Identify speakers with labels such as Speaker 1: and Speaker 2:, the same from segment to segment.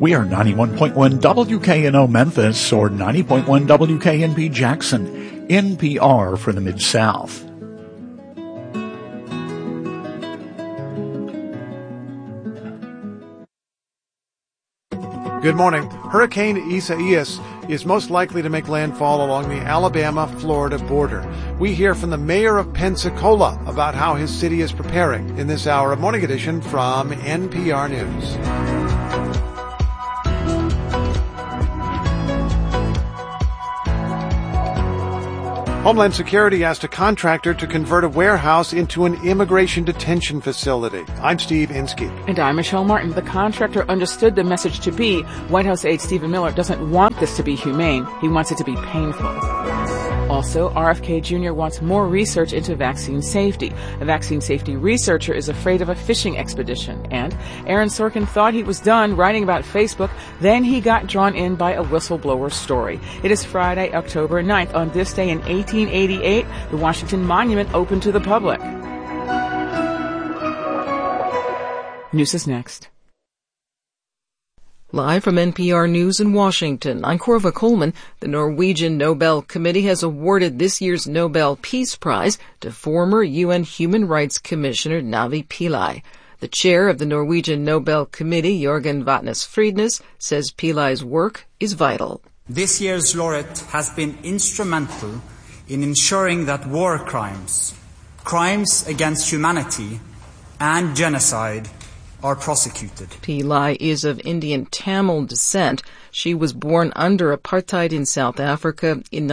Speaker 1: We are 91.1 WKNO Memphis or 90.1 WKNP Jackson, NPR for the Mid-South.
Speaker 2: Good morning. Hurricane Isaias is most likely to make landfall along the Alabama-Florida border. We hear from the mayor of Pensacola about how his city is preparing in this hour of Morning Edition from NPR News. Homeland Security asked a contractor to convert a warehouse into an immigration detention facility. I'm Steve Inskeep.
Speaker 3: And I'm Michelle Martin. The contractor understood the message to be White House aide Stephen Miller doesn't want this to be humane. He wants it to be painful. Also, RFK Jr. wants more research into vaccine safety. A vaccine safety researcher is afraid of a fishing expedition. And Aaron Sorkin thought he was done writing about Facebook. Then he got drawn in by a whistleblower story. It is Friday, October 9th. On this day in 1888, the Washington Monument opened to the public. News is next.
Speaker 4: Live from NPR News in Washington, I'm Corva Coleman. The Norwegian Nobel Committee has awarded this year's Nobel Peace Prize to former UN Human Rights Commissioner Navi Pillay. The chair of the Norwegian Nobel Committee, Jørgen Vatnes Friednes, says Pillay's work is vital.
Speaker 5: This year's laureate has been instrumental in ensuring that war crimes, crimes against humanity, and genocide are prosecuted.
Speaker 4: Pillay is of Indian Tamil descent. She was born under apartheid in South Africa in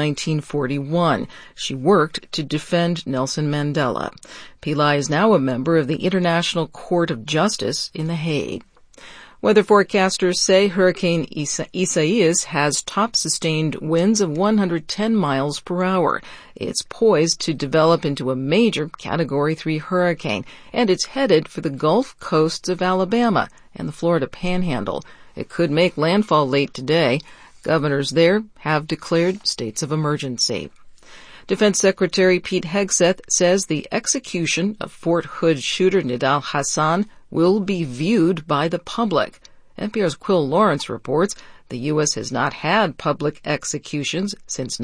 Speaker 4: 1941. She worked to defend Nelson Mandela. Pillay is now a member of the International Court of Justice in The Hague. Weather forecasters say Hurricane Isaias has top sustained winds of 110 miles per hour. It's poised to develop into a major Category 3 hurricane, and it's headed for the Gulf coasts of Alabama and the Florida Panhandle. It could make landfall late today. Governors there have declared states of emergency. Defense Secretary Pete Hegseth says the execution of Fort Hood shooter Nidal Hasan will be viewed by the public. NPR's Quill Lawrence reports the U.S. has not had public executions since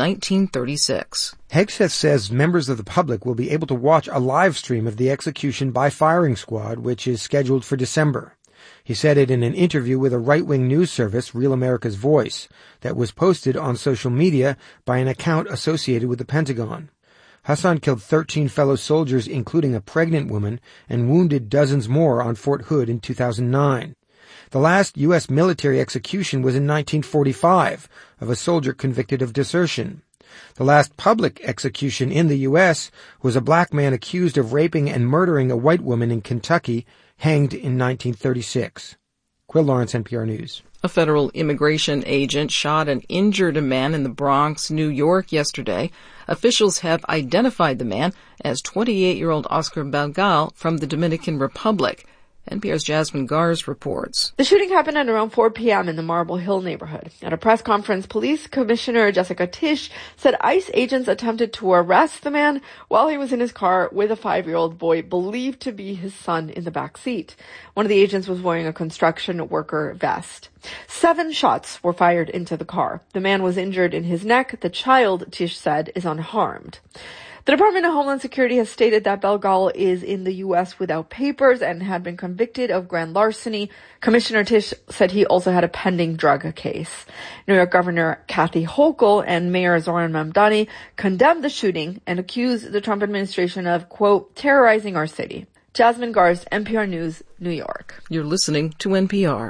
Speaker 4: 1936.
Speaker 6: Hegseth says members of the public will be able to watch a live stream of the execution by firing squad, which is scheduled for December. He said it in an interview with a right-wing news service, Real America's Voice, that was posted on social media by an account associated with the Pentagon. Hasan killed 13 fellow soldiers, including a pregnant woman, and wounded dozens more on Fort Hood in 2009. The last U.S. military execution was in 1945 of a soldier convicted of desertion. The last public execution in the U.S. was a black man accused of raping and murdering a white woman in Kentucky, hanged in 1936. Quill Lawrence, NPR News.
Speaker 4: A federal immigration agent shot and injured a man in the Bronx, New York yesterday. Officials have identified the man as 28-year-old Oscar Belgal from the Dominican Republic. NPR's Jasmine Gars reports.
Speaker 7: The shooting happened at around 4 p.m. in the Marble Hill neighborhood. At a press conference, Police Commissioner Jessica Tisch said ICE agents attempted to arrest the man while he was in his car with a 5-year-old boy believed to be his son in the back seat. One of the agents was wearing a construction worker vest. 7 shots were fired into the car. The man was injured in his neck. The child, Tisch said, is unharmed. The Department of Homeland Security has stated that Belgal is in the U.S. without papers and had been convicted of grand larceny. Commissioner Tisch said he also had a pending drug case. New York Governor Kathy Hochul and Mayor Zohran Mamdani condemned the shooting and accused the Trump administration of, quote, terrorizing our city. Jasmine Gars, NPR News, New York.
Speaker 4: You're listening to NPR.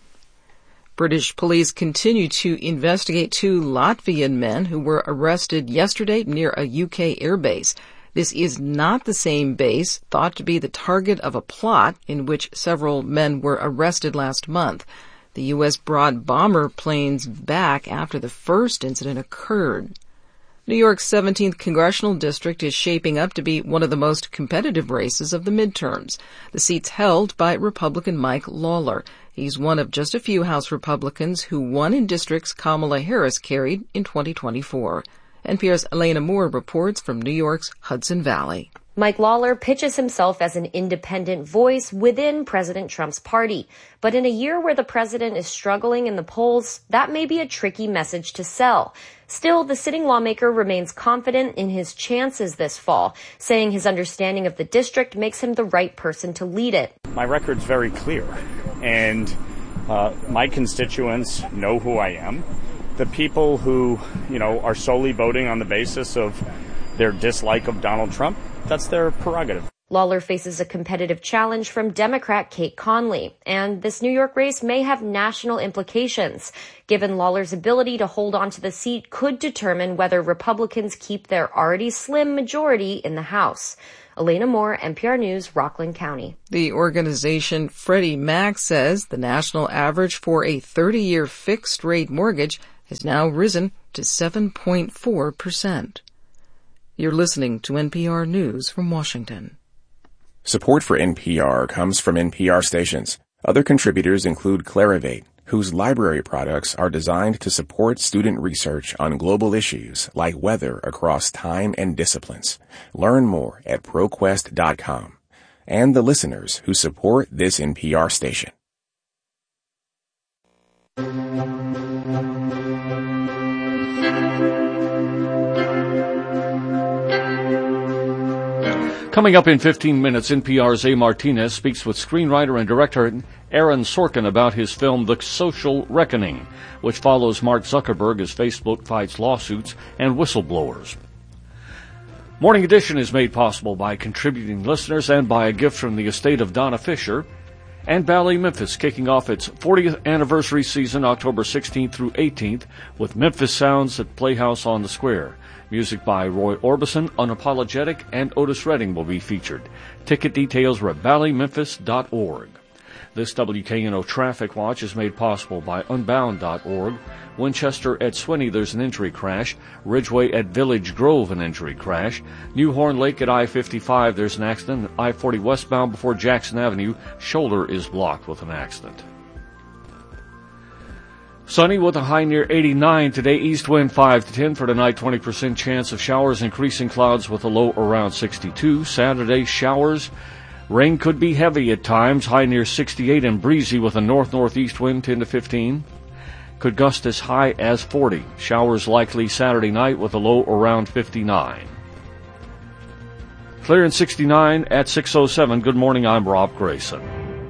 Speaker 4: British police continue to investigate 2 Latvian men who were arrested yesterday near a UK airbase. This is not the same base thought to be the target of a plot in which several men were arrested last month. The U.S. brought bomber planes back after the first incident occurred. New York's 17th congressional district is shaping up to be one of the most competitive races of the midterms. The seat's held by Republican Mike Lawler. He's one of just a few House Republicans who won in districts Kamala Harris carried in 2024. NPR's Elena Moore reports from New York's Hudson Valley.
Speaker 8: Mike Lawler pitches himself as an independent voice within President Trump's party. But in a year where the president is struggling in the polls, that may be a tricky message to sell. Still, the sitting lawmaker remains confident in his chances this fall, saying his understanding of the district makes him the right person to lead it.
Speaker 9: My record's very clear, and my constituents know who I am. The people who, are solely voting on the basis of their dislike of Donald Trump, that's their prerogative.
Speaker 8: Lawler faces a competitive challenge from Democrat Kate Conley, and this New York race may have national implications. Given Lawler's ability to hold on to the seat could determine whether Republicans keep their already slim majority in the House. Elena Moore, NPR News, Rockland County.
Speaker 4: The organization Freddie Mac says the national average for a 30-year fixed-rate mortgage has now risen to 7.4%. You're listening to NPR News from Washington.
Speaker 10: Support for NPR comes from NPR stations. Other contributors include Clarivate, whose library products are designed to support student research on global issues like weather across time and disciplines. Learn more at ProQuest.com. And the listeners who support this NPR station.
Speaker 11: Coming up in 15 minutes, NPR's A. Martinez speaks with screenwriter and director Aaron Sorkin about his film The Social Reckoning, which follows Mark Zuckerberg as Facebook fights lawsuits and whistleblowers. Morning Edition is made possible by contributing listeners and by a gift from the estate of Donna Fisher. And Ballet Memphis kicking off its 40th anniversary season October 16th through 18th with Memphis Sounds at Playhouse on the Square. Music by Roy Orbison, Unapologetic, and Otis Redding will be featured. Ticket details are at balletmemphis.org. This WKNO Traffic Watch is made possible by Unbound.org. Winchester at Swinney, there's an injury crash. Ridgeway at Village Grove, an injury crash. New Horn Lake at I-55, there's an accident. I-40 westbound before Jackson Avenue, shoulder is blocked with an accident. Sunny with a high near 89 today. East wind 5 to 10 for tonight. 20% chance of showers. Increasing clouds with a low around 62. Saturday showers. Rain could be heavy at times. High near 68 and breezy with a north-northeast wind 10 to 15. Could gust as high as 40. Showers likely Saturday night with a low around 59. Clear and 69 at 6:07. Good morning. I'm Rob Grayson.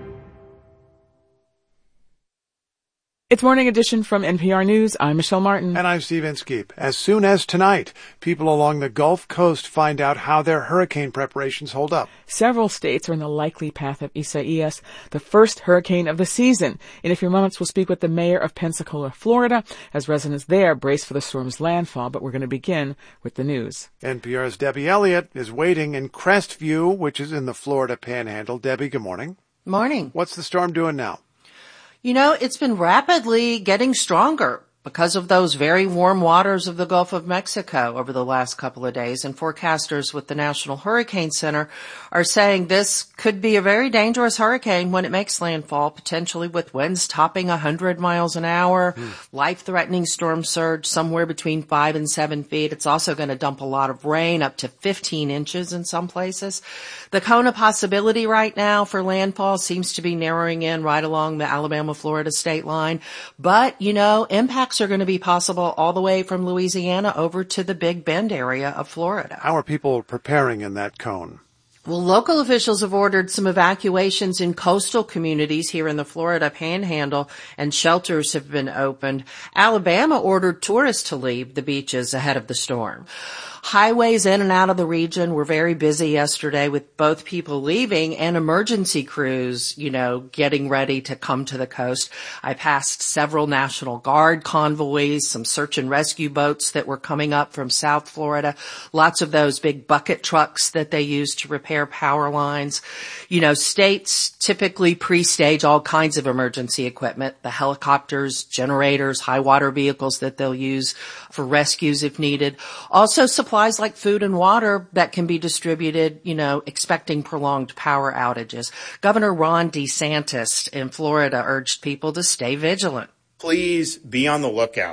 Speaker 3: It's Morning Edition from NPR News. I'm Michelle Martin.
Speaker 2: And I'm Steve Inskeep. As soon as tonight, people along the Gulf Coast find out how their hurricane preparations hold up.
Speaker 3: Several states are in the likely path of Isaias, the first hurricane of the season. In a few moments, we'll speak with the mayor of Pensacola, Florida, as residents there brace for the storm's landfall. But we're going to begin with the news.
Speaker 2: NPR's Debbie Elliott is waiting in Crestview, which is in the Florida Panhandle. Debbie, good morning.
Speaker 12: Morning.
Speaker 2: What's the storm doing now?
Speaker 12: You know, it's been rapidly getting stronger because of those very warm waters of the Gulf of Mexico over the last couple of days. And forecasters with the National Hurricane Center are saying this could be a very dangerous hurricane when it makes landfall, potentially with winds topping 100 miles an hour, life-threatening storm surge somewhere between 5 and 7 feet. It's also going to dump a lot of rain, up to 15 inches in some places. The cone of possibility right now for landfall seems to be narrowing in right along the Alabama-Florida state line. But, you know, impacts are going to be possible all the way from Louisiana over to the Big Bend area of Florida.
Speaker 2: How are people preparing in that cone?
Speaker 12: Well, local officials have ordered some evacuations in coastal communities here in the Florida Panhandle, and shelters have been opened. Alabama ordered tourists to leave the beaches ahead of the storm. Highways in and out of the region were very busy yesterday with both people leaving and emergency crews, you know, getting ready to come to the coast. I passed several National Guard convoys, some search and rescue boats that were coming up from South Florida, lots of those big bucket trucks that they use to repair power lines. You know, states typically pre-stage all kinds of emergency equipment, the helicopters, generators, high water vehicles that they'll use for rescues if needed. Also supplies like food and water that can be distributed, you know, expecting prolonged power outages. Governor Ron DeSantis in Florida urged people to stay vigilant.
Speaker 13: Please be on the lookout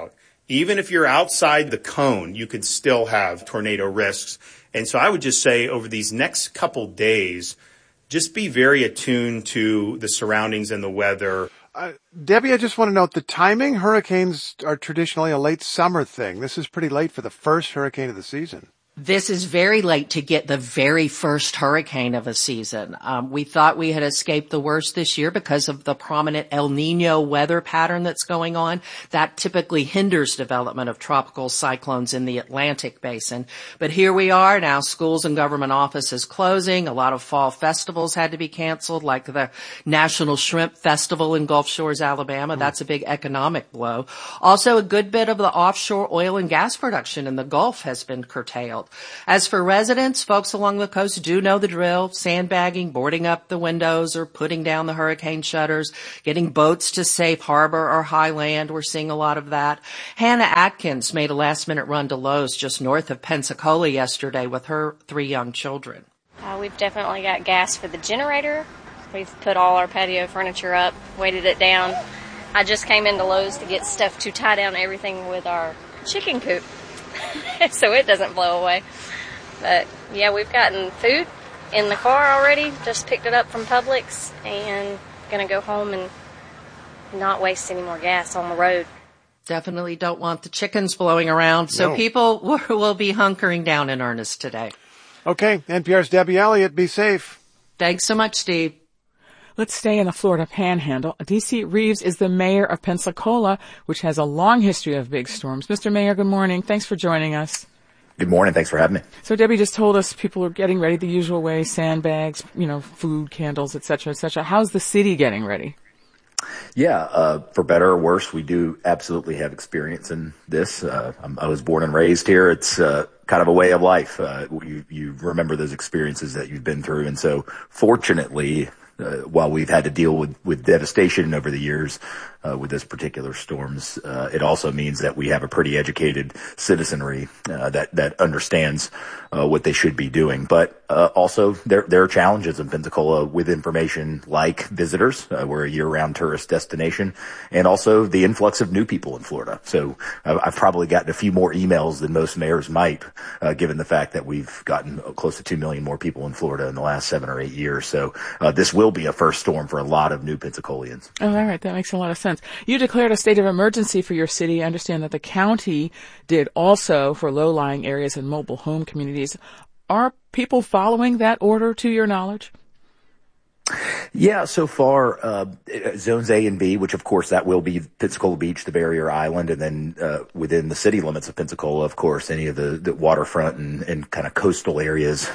Speaker 13: Even if you're outside the cone, you could still have tornado risks. And so I would just say over these next couple days, just be very attuned to the surroundings and the weather.
Speaker 2: Debbie, I just want to note the timing. Hurricanes are traditionally a late summer thing. This is pretty late for the first hurricane of the season.
Speaker 12: This is very late to get the very first hurricane of a season. We thought we had escaped the worst this year because of the prominent El Nino weather pattern that's going on. That typically hinders development of tropical cyclones in the Atlantic basin. But here we are now, schools and government offices closing. A lot of fall festivals had to be canceled, like the National Shrimp Festival in Gulf Shores, Alabama. That's a big economic blow. Also, a good bit of the offshore oil and gas production in the Gulf has been curtailed. As for residents, folks along the coast do know the drill, sandbagging, boarding up the windows or putting down the hurricane shutters, getting boats to safe harbor or high land. We're seeing a lot of that. Hannah Atkins made a last-minute run to Lowe's just north of Pensacola yesterday with her 3 young children.
Speaker 14: We've definitely got gas for the generator. We've put all our patio furniture up, weighted it down. I just came into Lowe's to get stuff to tie down everything with our chicken coop. So it doesn't blow away. But yeah, we've gotten food in the car already. Just picked it up from Publix and gonna go home and not waste any more gas on the road.
Speaker 12: Definitely don't want the chickens blowing around. So people will be hunkering down in earnest today.
Speaker 2: Okay, NPR's Debbie Elliott. Be safe.
Speaker 12: Thanks so much, Steve.
Speaker 3: Let's stay in the Florida Panhandle. D.C. Reeves is the mayor of Pensacola, which has a long history of big storms. Mr. Mayor, good morning. Thanks for joining us.
Speaker 15: Good morning. Thanks for having me.
Speaker 3: So Debbie just told us people are getting ready the usual way, sandbags, food, candles, et cetera, et cetera. How's the city getting ready?
Speaker 15: Yeah, for better or worse, we do absolutely have experience in this. I was born and raised here. It's kind of a way of life. You remember those experiences that you've been through. And so fortunately, while we've had to deal with devastation over the years with this particular storms, it also means that we have a pretty educated citizenry that understands what they should be doing. But also there are challenges in Pensacola with information like visitors. We're a year-round tourist destination, and also the influx of new people in Florida. So I've probably gotten a few more emails than most mayors might, given the fact that we've gotten close to 2 million more people in Florida in the last 7 or 8 years. So this will be a first storm for a lot of new Pensacolians.
Speaker 3: Oh, all right. That makes a lot of sense. You declared a state of emergency for your city. I understand that the county did also for low-lying areas and mobile home communities. Are people following that order to your knowledge?
Speaker 15: Yeah, so far, zones A and B, which of course that will be Pensacola Beach, the barrier island, and then within the city limits of Pensacola, of course, any of the waterfront and kind of coastal areas,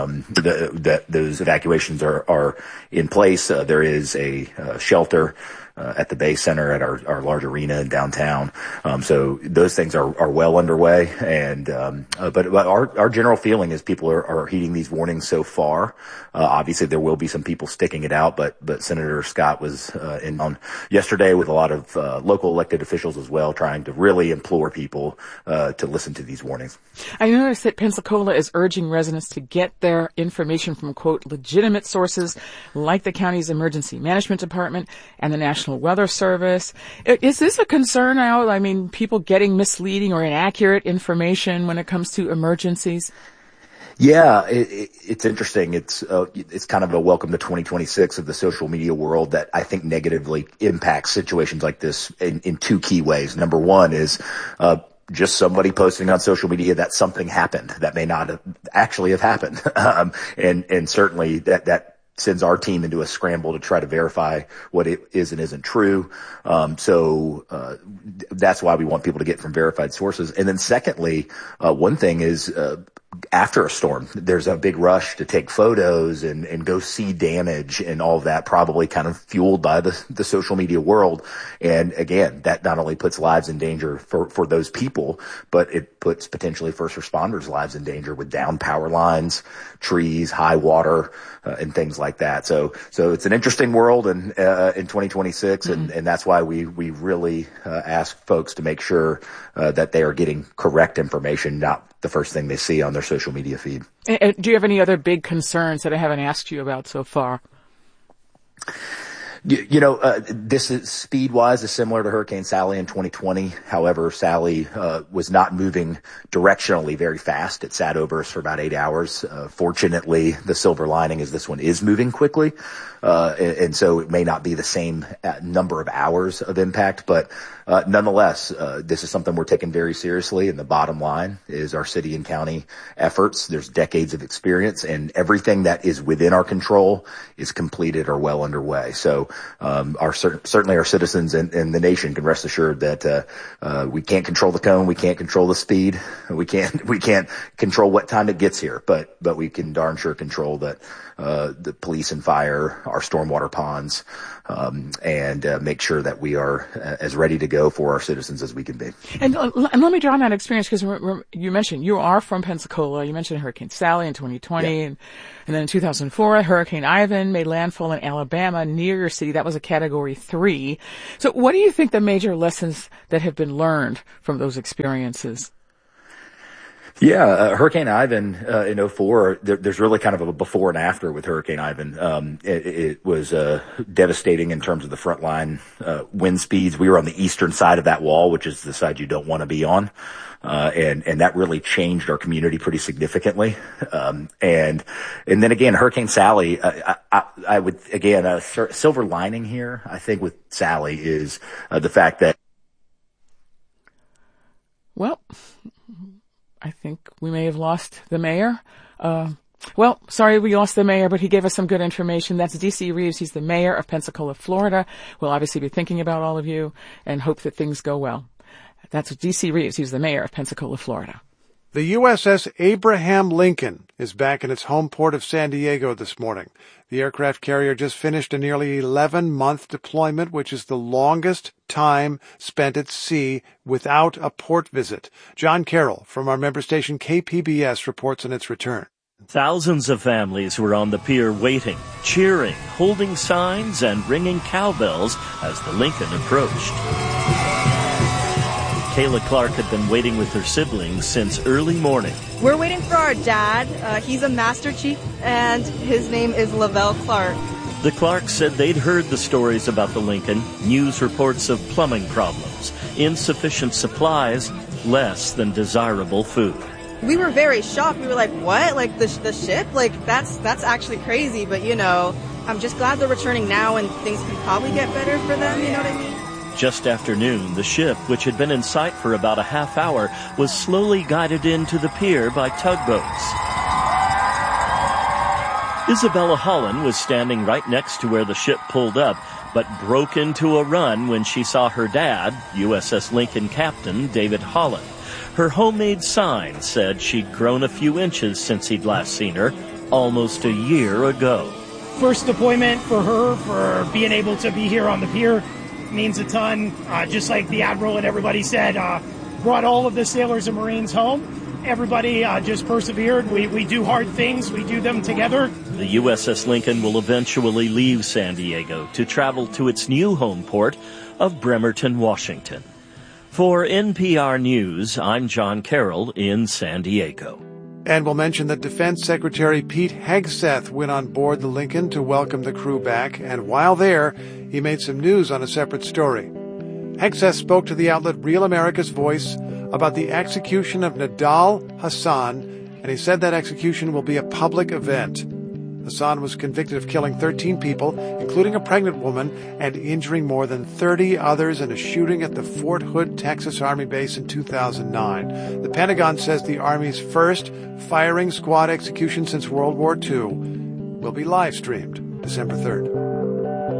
Speaker 15: those evacuations are in place. There is a shelter at the Bay Center at our large arena in downtown. So those things are well underway. And, but our general feeling is people are heeding these warnings so far. Obviously there will be some people sticking it out, but Senator Scott was, in on yesterday with a lot of, local elected officials as well, trying to really implore people, to listen to these warnings.
Speaker 3: I noticed that Pensacola is urging residents to get their information from, quote, legitimate sources like the county's emergency management department and the National Weather Service. Is this a concern now? I mean, people getting misleading or inaccurate information when it comes to emergencies?
Speaker 15: Yeah, it's interesting. It's kind of a welcome to 2026 of the social media world that I think negatively impacts situations like this in 2 key ways. Number one is, just somebody posting on social media that something happened that may not actually have happened. And certainly that sends our team into a scramble to try to verify what it is and isn't true. So that's why we want people to get from verified sources. And then secondly, one thing is, after a storm, there's a big rush to take photos and go see damage and all of that, probably kind of fueled by the social media world. And again, that not only puts lives in danger for those people, but it puts potentially first responders' lives in danger with down power lines, trees, high water, and things like that. So it's an interesting world in 2026, and that's why we really ask folks to make sure that they are getting correct information, not the first thing they see on their social media feed.
Speaker 3: Do you have any other big concerns that I haven't asked you about so far?
Speaker 15: This is speed-wise is similar to Hurricane Sally in 2020. However, Sally was not moving directionally very fast. It sat over us for about 8 hours. Fortunately, the silver lining is this one is moving quickly, and so it may not be the same number of hours of impact, but nonetheless, this is something we're taking very seriously, and the bottom line is our city and county efforts. There's decades of experience, and everything that is within our control is completed or well underway. So certainly our citizens and the nation can rest assured that we can't control the cone, we can't control the speed, we can't control what time it gets here, but we can darn sure control that the police and fire, our stormwater ponds, and make sure that we are as ready to go for our citizens as we can be.
Speaker 3: And let me draw on that experience, because you mentioned you are from Pensacola. You mentioned Hurricane Sally in 2020, yeah. and then in 2004, Hurricane Ivan made landfall in Alabama near your city. That was a Category 3. So what do you think the major lessons that have been learned from those experiences?
Speaker 15: Yeah, Hurricane Ivan in 2004, there's really kind of a before and after with Hurricane Ivan. It was devastating in terms of the frontline wind speeds. We were on the eastern side of that wall, which is the side you don't want to be on. And that really changed our community pretty significantly. And then again, Hurricane Sally, I would, again, a silver lining here, I think, with Sally is the fact that.
Speaker 3: Well, I think we may have lost the mayor. Sorry we lost the mayor, but he gave us some good information. That's D.C. Reeves. He's the mayor of Pensacola, Florida. We'll obviously be thinking about all of you and hope that things go well. That's D.C. Reeves. He's the mayor of Pensacola, Florida.
Speaker 2: The USS Abraham Lincoln is back in its home port of San Diego this morning. The aircraft carrier just finished a nearly 11-month deployment, which is the longest time spent at sea without a port visit. John Carroll from our member station KPBS reports on its return.
Speaker 16: Thousands of families were on the pier waiting, cheering, holding signs, and ringing cowbells as the Lincoln approached. Kayla Clark had been waiting with her siblings since early morning.
Speaker 17: We're waiting for our dad. He's a Master Chief, and his name is Lavelle Clark.
Speaker 16: The Clarks said they'd heard the stories about the Lincoln, news reports of plumbing problems, insufficient supplies, less than desirable food.
Speaker 17: We were very shocked. We were like, what? Like the ship? Like that's actually crazy. But, I'm just glad they're returning now and things can probably get better for them. You know what I mean?
Speaker 16: Just after noon, the ship, which had been in sight for about a half hour, was slowly guided into the pier by tugboats. Isabella Holland was standing right next to where the ship pulled up, but broke into a run when she saw her dad, USS Lincoln Captain David Holland. Her homemade sign said she'd grown a few inches since he'd last seen her, almost a year ago.
Speaker 18: First deployment for her, for being able to be here on the pier, means a ton. Just like the Admiral and everybody said, brought all of the sailors and Marines home. Everybody just persevered. We do hard things. We do them together.
Speaker 16: The USS Lincoln will eventually leave San Diego to travel to its new home port of Bremerton, Washington. For NPR News, I'm John Carroll in San Diego.
Speaker 2: And we'll mention that Defense Secretary Pete Hegseth went on board the Lincoln to welcome the crew back, and while there, he made some news on a separate story. Hegseth spoke to the outlet Real America's Voice about the execution of Nidal Hasan, and he said that execution will be a public event. Hasan was convicted of killing 13 people, including a pregnant woman, and injuring more than 30 others in a shooting at the Fort Hood, Texas Army base in 2009. The Pentagon says the Army's first firing squad execution since World War II will be live-streamed December 3rd.